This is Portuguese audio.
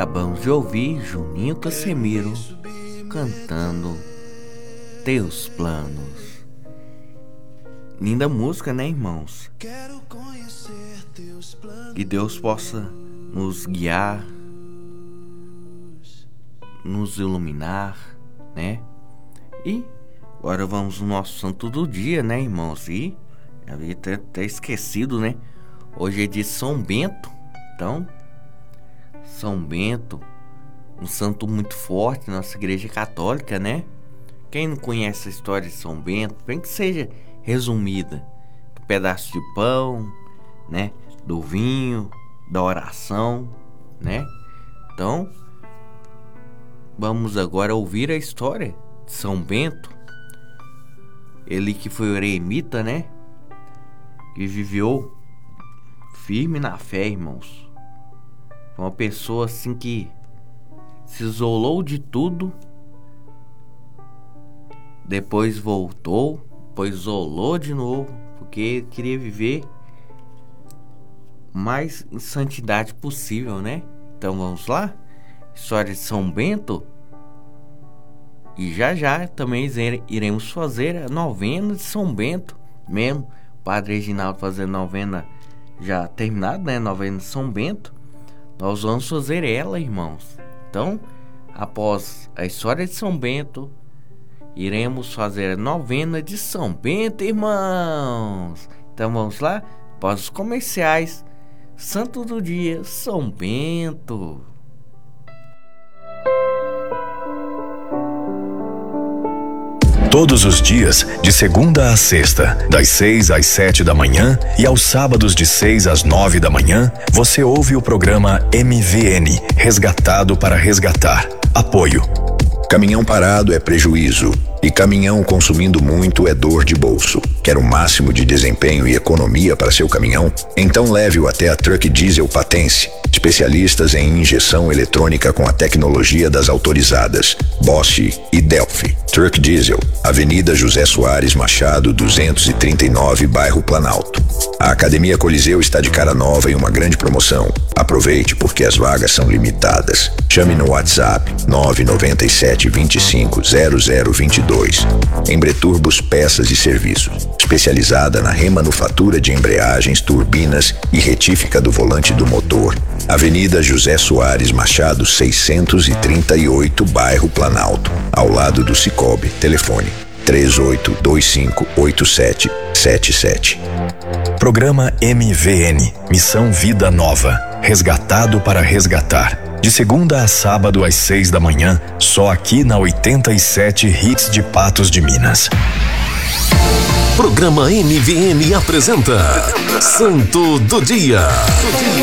Acabamos de ouvir Juninho Casemiro cantando Teus Planos. Linda música, né, irmãos? Que Deus possa nos guiar, nos iluminar, né? E agora vamos no nosso santo do dia, né, irmãos? E havia até esquecido, né? Hoje é de São Bento. Então, São Bento, um santo muito forte na nossa igreja católica, né? Quem não conhece a história de São Bento, bem que seja resumida: um pedaço de pão, né? Do vinho, da oração, né? Então, vamos agora ouvir a história de São Bento. Ele que foi eremita, né? Que viveu firme na fé, irmãos. Foi uma pessoa assim que se isolou de tudo, depois voltou, depois isolou de novo, porque queria viver mais em santidade possível, né? Então vamos lá, história de São Bento. E já também iremos fazer a novena de São Bento, mesmo o Padre Reginaldo fazendo novena já terminada, né? Novena de São Bento. Nós vamos fazer ela, irmãos. Então, após a história de São Bento, iremos fazer a novena de São Bento, irmãos. Então vamos lá, após os comerciais, Santo do Dia, São Bento. Todos os dias, de segunda a sexta, das 6 às 7 da manhã e aos sábados de 6 às 9 da manhã, você ouve o programa MVN, Resgatado para Resgatar. Apoio. Caminhão parado é prejuízo e caminhão consumindo muito é dor de bolso. Quer o máximo de desempenho e economia para seu caminhão? Então leve-o até a Truck Diesel Patense, especialistas em injeção eletrônica com a tecnologia das autorizadas Bosch e Delphi. Truck Diesel, Avenida José Soares Machado, 239, bairro Planalto. A Academia Coliseu está de cara nova em uma grande promoção. Aproveite porque as vagas são limitadas. Chame no WhatsApp 997 25 0022. Embreturbos Peças e Serviços, especializada na remanufatura de embreagens, turbinas e retífica do volante do motor. Avenida José Soares Machado, 638, bairro Planalto, ao lado do Cicobi. Telefone 38258777. Programa MVN, Missão Vida Nova, Resgatado para Resgatar. De segunda a sábado às 6 da manhã, só aqui na 87 Hits de Patos de Minas. Programa MVN apresenta Santo do Dia.